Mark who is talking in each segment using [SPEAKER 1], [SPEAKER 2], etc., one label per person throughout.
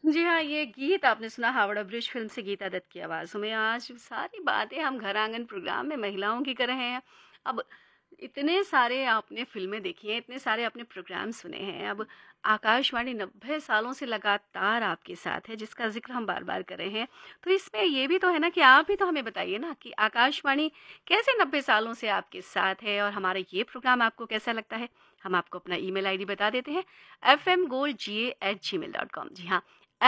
[SPEAKER 1] जी हाँ, ये गीत आपने सुना हावड़ा ब्रिज फ़िल्म से गीता दत्त की आवाज़ों में। आज सारी बातें हम घर आंगन प्रोग्राम में महिलाओं की कर रहे हैं। अब इतने सारे आपने फ़िल्में देखी हैं, इतने सारे आपने प्रोग्राम सुने हैं। अब आकाशवाणी 90 सालों से लगातार आपके साथ है, जिसका ज़िक्र हम बार-बार कर रहे हैं। तो इसमें ये भी तो है ना कि आप भी तो हमें बताइए ना कि आकाशवाणी कैसे 90 सालों से आपके साथ है और हमारा ये प्रोग्राम आपको कैसा लगता है? हम आपको अपना ईमेल आईडी बता देते हैं, fmgoldga@gmail.com। जी हाँ,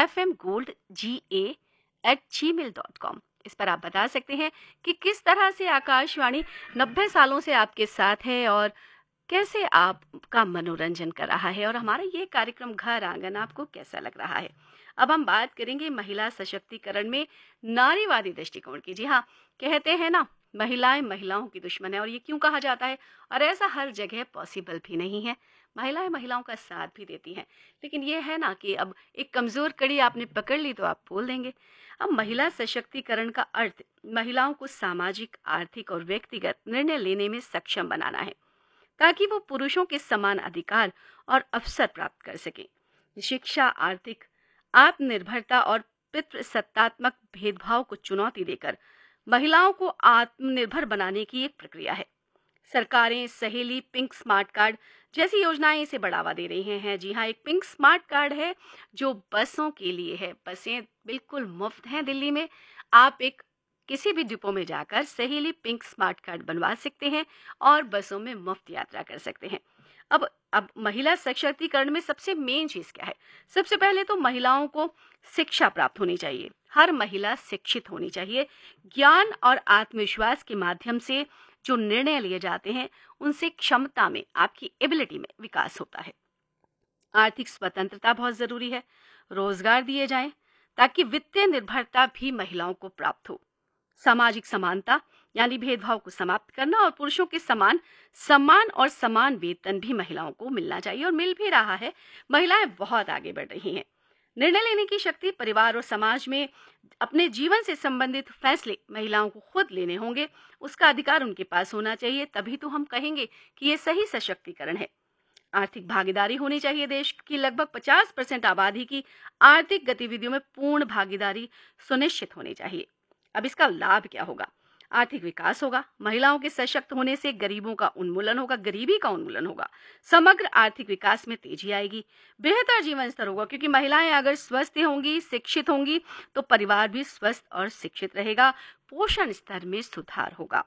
[SPEAKER 1] fmgoldga@gmail.com। इस पर आप बता सकते हैं कि किस तरह से आकाशवाणी 90 सालों से आपके साथ है और कैसे आपका मनोरंजन कर रहा है और हमारा ये कार्यक्रम घर आंगन आपको कैसा लग रहा है। अब हम बात करेंगे महिला सशक्तिकरण में नारीवादी दृष्टिकोण की। जी हाँ, कहते हैं ना, महिलाएं महिलाओं की दुश्मन है और ये क्यों कहा जाता है? और ऐसा हर जगह पॉसिबल भी नहीं है। महिलाएं महिलाओं का साथ भी देती हैं, लेकिन ये है ना कि अब एक कमजोर कड़ी आपने पकड़ ली तो आप बोल देंगे। अब महिला सशक्तिकरण का अर्थ महिलाओं को सामाजिक, आर्थिक और व्यक्तिगत निर्णय लेने में सक्षम बनाना है, ताकि वो पुरुषों के समान अधिकार और अवसर प्राप्त कर सकें। शिक्षा, आर्थिक आत्मनिर्भरता और पितृसत्तात्मक भेदभाव को चुनौती देकर महिलाओं को आत्मनिर्भर बनाने की एक प्रक्रिया है। सरकारें सहेली, पिंक स्मार्ट कार्ड जैसी योजनाएं इसे बढ़ावा दे रही हैं। जी हाँ, एक पिंक स्मार्ट कार्ड है जो बसों के लिए है। बसें बिल्कुल मुफ्त हैं दिल्ली में। आप एक किसी भी डिपो में जाकर सहेली पिंक स्मार्ट कार्ड बनवा सकते हैं और बसों में मुफ्त यात्रा कर सकते हैं। अब महिला सशक्तिकरण में सबसे मेन चीज क्या है? सबसे पहले तो महिलाओं को शिक्षा प्राप्त होनी चाहिए। हर महिला शिक्षित होनी चाहिए। ज्ञान और आत्मविश्वास के माध्यम से जो निर्णय लिए जाते हैं, उनसे क्षमता में, आपकी एबिलिटी में विकास होता है। आर्थिक स्वतंत्रता बहुत ज़रूरी है। रोज़गार दिए जाएँ, ताकि वित्तीय निर्भरता भी महिलाओं को प्राप्त हो। सामाजिक समानता, यानी भेदभाव को समाप्त करना और पुरुषों के समान सम्मान और समान वेतन भी महिलाओं को मिलना चाहिए और मिल भी रहा है। महिलाएं बहुत आगे बढ़ रही हैं। निर्णय लेने की शक्ति, परिवार और समाज में अपने जीवन से संबंधित फैसले महिलाओं को खुद लेने होंगे। उसका अधिकार उनके पास होना चाहिए, तभी तो हम कहेंगे कि ये सही सशक्तिकरण है। आर्थिक भागीदारी होनी चाहिए। देश की लगभग 50% आबादी की आर्थिक गतिविधियों में पूर्ण भागीदारी सुनिश्चित होनी चाहिए। अब इसका लाभ क्या होगा? आर्थिक विकास होगा। महिलाओं के सशक्त होने से गरीबों का उन्मूलन होगा, गरीबी का उन्मूलन होगा। समग्र आर्थिक विकास में तेजी आएगी। बेहतर जीवन स्तर होगा, क्योंकि महिलाएं अगर स्वस्थ होंगी, शिक्षित होंगी, तो परिवार भी स्वस्थ और शिक्षित रहेगा। पोषण स्तर में सुधार होगा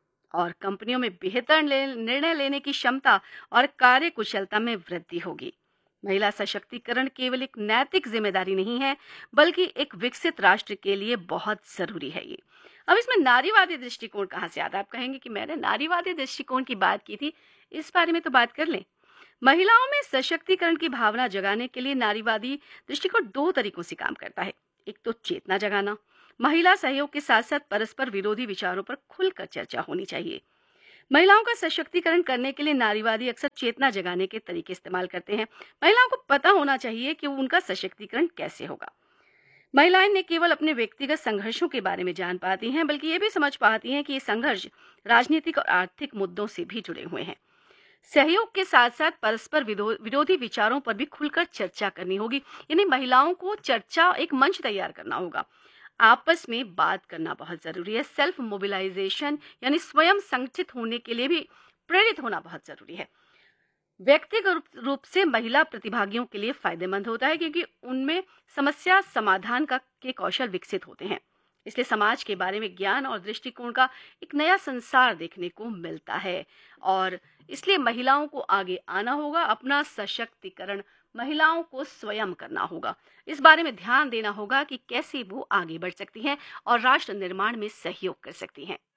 [SPEAKER 1] और कंपनियों में बेहतर निर्णय लेने की क्षमता और कार्य कुशलता में वृद्धि होगी। महिला सशक्तिकरण केवल एक नैतिक जिम्मेदारी नहीं है, बल्कि एक विकसित राष्ट्र के लिए बहुत जरूरी है ये। अब इसमें नारीवादी दृष्टिकोण कहाँ से आता है? आप कहेंगे कि मैंने नारीवादी दृष्टिकोण की बात की थी, इस बारे में तो बात कर लें। महिलाओं में सशक्तिकरण की भावना जगाने के लिए नारीवादी दृष्टिकोण दो तरीकों से काम करता है। एक तो चेतना जगाना। महिला सहयोग के साथ साथ परस्पर विरोधी विचारों पर खुलकर चर्चा होनी चाहिए। महिलाओं का सशक्तिकरण करने के लिए नारीवादी अक्सर चेतना जगाने के तरीके इस्तेमाल करते हैं। महिलाओं को पता होना चाहिए कि उनका सशक्तिकरण कैसे होगा। महिलाएं न केवल अपने व्यक्तिगत संघर्षों के बारे में जान पाती हैं, बल्कि ये भी समझ पाती हैं कि ये संघर्ष राजनीतिक और आर्थिक मुद्दों से भी जुड़े हुए हैं। सहयोग के साथ साथ परस्पर विरोधी विचारों पर भी खुलकर चर्चा करनी होगी। यानी महिलाओं को चर्चा, एक मंच तैयार करना होगा। आपस में बात करना बहुत जरूरी है। सेल्फ मोबिलाइजेशन, यानी स्वयं संगठित होने के लिए भी प्रेरित होना बहुत जरूरी है। व्यक्तिगत रूप से महिला प्रतिभागियों के लिए फायदेमंद होता है, क्योंकि उनमें समस्या समाधान का के कौशल विकसित होते हैं। इसलिए समाज के बारे में ज्ञान और दृष्टिकोण का एक नया संसार देखने को मिलता है। और इसलिए महिलाओं को आगे आना होगा। अपना सशक्तिकरण महिलाओं को स्वयं करना होगा। इस बारे में ध्यान देना होगा कि कैसे वो आगे बढ़ सकती हैं और राष्ट्र निर्माण में सहयोग कर सकती हैं।